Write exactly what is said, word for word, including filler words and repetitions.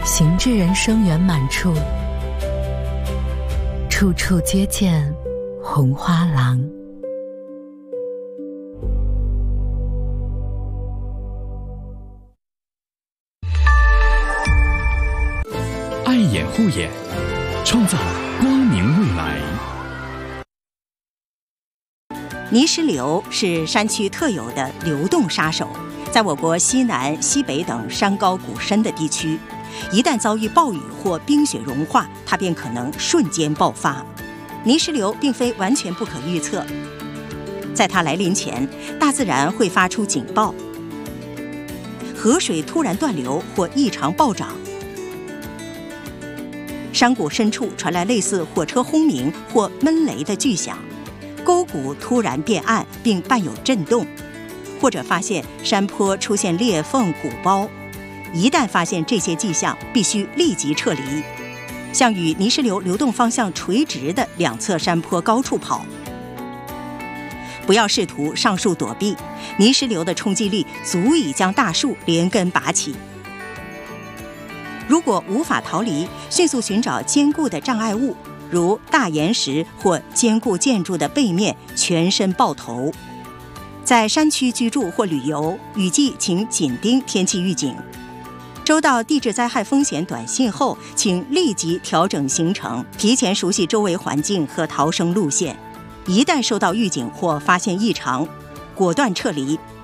行至人生圆满处，处处皆见红花廊。 爱眼护眼，创造光明未来。 泥石流是山区特有的流动杀手，在我国西南、西北等山高谷深的地区，一旦遭遇暴雨或冰雪融化，它便可能瞬间爆发。泥石流并非完全不可预测，在它来临前，大自然会发出警报：河水突然断流或异常暴涨，山谷深处传来类似火车轰鸣或闷雷的巨响，沟谷突然变暗并伴有震动，或者发现山坡出现裂缝、鼓包。一旦发现这些迹象，必须立即撤离，向与泥石流流动方向垂直的两侧山坡高处跑。不要试图上树躲避，泥石流的冲击力足以将大树连根拔起。如果无法逃离，迅速寻找坚固的障碍物，如大岩石或坚固建筑的背面，全身抱头。在山区居住或旅游，雨季请紧盯天气预警。收到地质灾害风险短信后，请立即调整行程，提前熟悉周围环境和逃生路线。一旦收到预警或发现异常，果断撤离，